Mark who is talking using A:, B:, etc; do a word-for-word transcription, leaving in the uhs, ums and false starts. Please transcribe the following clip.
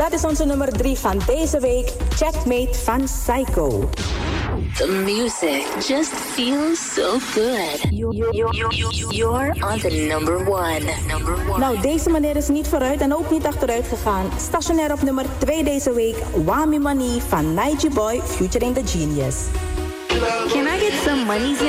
A: Dat is onze nummer drie van deze week. Checkmate van Psycho.
B: The music just feels so good. You, you, you, you, you're on the number one. Number one.
A: Nou, deze meneer is niet vooruit en ook niet achteruit gegaan. Stationair op nummer twee deze week. Wami Money van Nige Boy featuring The Genius.
B: Can I get some money?